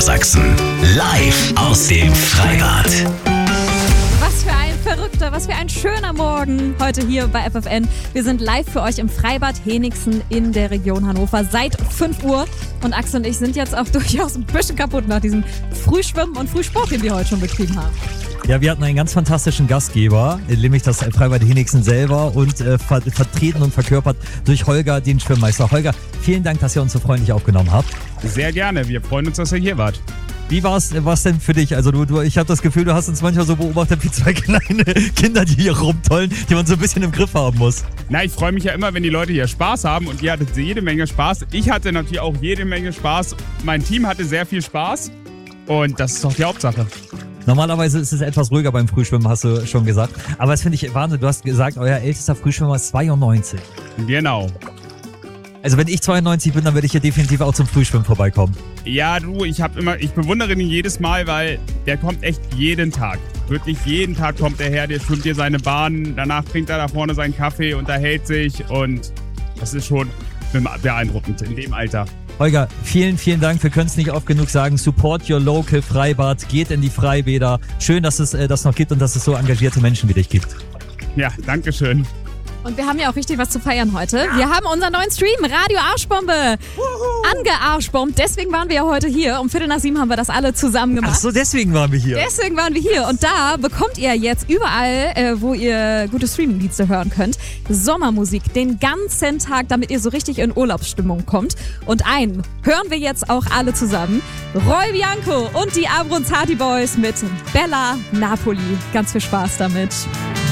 Niedersachsen. Live aus dem Freibad. Was für ein verrückter, was für ein schöner Morgen heute hier bei FFN. Wir sind live für euch im Freibad Henigsen in der Region Hannover seit 5 Uhr. Und Axel und ich sind jetzt auch durchaus ein bisschen kaputt nach diesem Frühschwimmen und Frühsport, den wir heute schon betrieben haben. Ja, wir hatten einen ganz fantastischen Gastgeber, nämlich das Freibad Henigsen selber und vertreten und verkörpert durch Holger, den Schwimmmeister. Holger, vielen Dank, dass ihr uns so freundlich aufgenommen habt. Sehr gerne, wir freuen uns, dass ihr hier wart. Wie war's denn für dich? Also ich habe das Gefühl, du hast uns manchmal so beobachtet wie 2 kleine Kinder, die hier rumtollen, die man so ein bisschen im Griff haben muss. Na, ich freue mich ja immer, wenn die Leute hier Spaß haben und ihr hattet jede Menge Spaß. Ich hatte natürlich auch jede Menge Spaß. Mein Team hatte sehr viel Spaß und das ist doch die Hauptsache. Normalerweise ist es etwas ruhiger beim Frühschwimmen, hast du schon gesagt. Aber das finde ich Wahnsinn. Du hast gesagt, euer ältester Frühschwimmer ist 92. Genau. Also wenn ich 92 bin, dann werde ich hier definitiv auch zum Frühschwimmen vorbeikommen. Ja, ich bewundere ihn jedes Mal, weil der kommt echt jeden Tag. Wirklich jeden Tag kommt er her, der schwimmt hier seine Bahn, danach trinkt er da vorne seinen Kaffee, unterhält sich und das ist schon beeindruckend in dem Alter. Holger, vielen, vielen Dank. Wir können es nicht oft genug sagen. Support your local Freibad. Geht in die Freibäder. Schön, dass es das noch gibt und dass es so engagierte Menschen wie dich gibt. Ja, danke schön. Und wir haben ja auch richtig was zu feiern heute. Wir haben unseren neuen Stream, Radio Arschbombe, angearschbombt. Deswegen waren wir ja heute hier. Um 6:45 haben wir das alle zusammen gemacht. Ach so, deswegen waren wir hier. Deswegen waren wir hier. Und da bekommt ihr jetzt überall, wo ihr gute Streaming-Dienste hören könnt, Sommermusik den ganzen Tag, damit ihr so richtig in Urlaubsstimmung kommt. Und einen hören wir jetzt auch alle zusammen. Roy Bianco und die Abronzati Boys mit Bella Napoli. Ganz viel Spaß damit.